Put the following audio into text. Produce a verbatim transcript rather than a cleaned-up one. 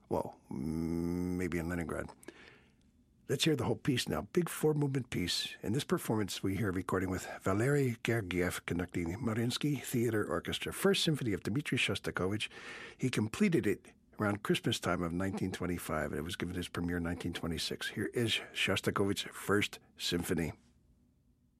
Well, maybe in Leningrad. Let's hear the whole piece now. Big four-movement piece. In this performance, we hear a recording with Valery Gergiev conducting the Mariinsky Theater Orchestra, First Symphony of Dmitri Shostakovich. He completed it around Christmas time of nineteen twenty-five, and it was given his premiere in nineteen twenty-six. Here is Shostakovich's First Symphony.